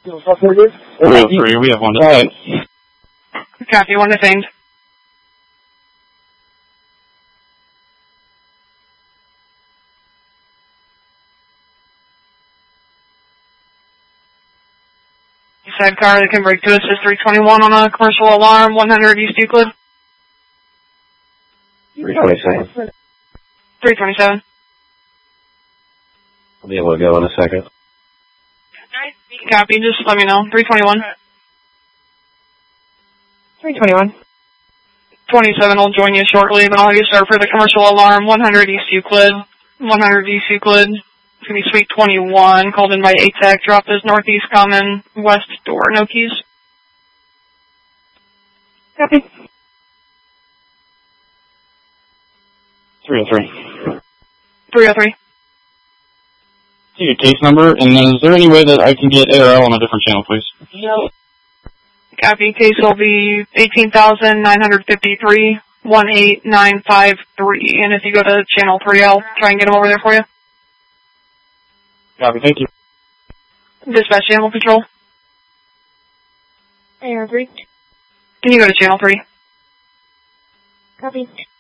303, we have one detained. Copy, one detained. You said car that can break to assist 321 on a commercial alarm, 100 East Euclid. 327. 327. I'll be able to go in a second. Copy, just let me know. 321. 321. 27 will join you shortly, but I'll get started for the commercial alarm, 100 East Euclid. 100 East Euclid. It's going to be suite 21, called in by ATAC. Drop is northeast common, west door, no keys. Copy. 303. 303. See your case number, and then is there any way that I can get ARL on a different channel, please? No. Copy. Case will be 18,953, 18953. And if you go to channel 3, I'll try and get them over there for you. Copy, thank you. Dispatch channel control. AR3. Can you go to channel 3? Copy.